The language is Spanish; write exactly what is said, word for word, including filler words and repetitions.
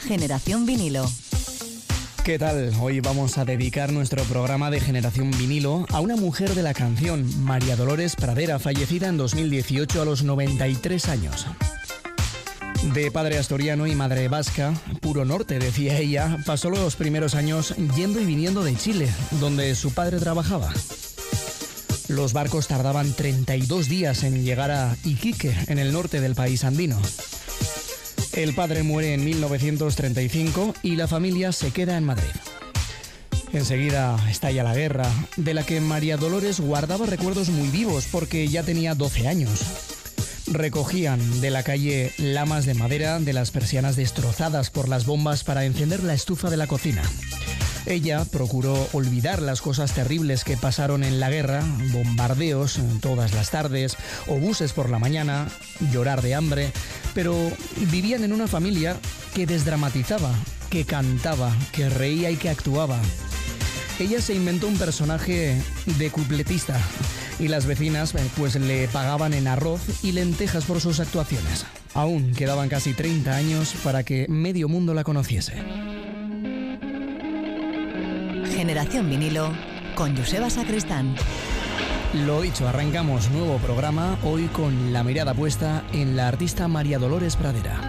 Generación Vinilo. ¿Qué tal? Hoy vamos a dedicar nuestro programa de Generación Vinilo a una mujer de la canción, María Dolores Pradera, fallecida en dos mil dieciocho a los noventa y tres años. De padre asturiano y madre vasca, puro norte, decía ella, pasó los primeros años yendo y viniendo de Chile, donde su padre trabajaba. Los barcos tardaban treinta y dos días en llegar a Iquique, en el norte del país andino. El padre muere en mil novecientos treinta y cinco y la familia se queda en Madrid. Enseguida estalla la guerra, de la que María Dolores guardaba recuerdos muy vivos porque ya tenía doce años. Recogían de la calle lamas de madera de las persianas destrozadas por las bombas para encender la estufa de la cocina. Ella procuró olvidar las cosas terribles que pasaron en la guerra, bombardeos todas las tardes, obuses por la mañana, llorar de hambre, pero vivían en una familia que desdramatizaba, que cantaba, que reía y que actuaba. Ella se inventó un personaje de cupletista y las vecinas pues le pagaban en arroz y lentejas por sus actuaciones. Aún quedaban casi treinta años para que medio mundo la conociese. Generación Vinilo con Joseba Sacristán. Lo dicho, arrancamos nuevo programa hoy con la mirada puesta en la artista María Dolores Pradera.